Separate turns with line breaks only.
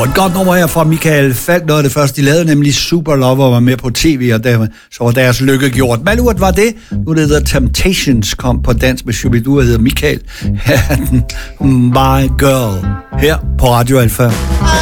et godt nummer her fra Michael Falch, noget af det første, de lavede, nemlig Super Lover, var med på tv, og så var deres lykke gjort. Malurt var det. Nu er det The Temptations, kom på dans med Shubidua, hedder Michael. My Girl, her på Radio Alpha.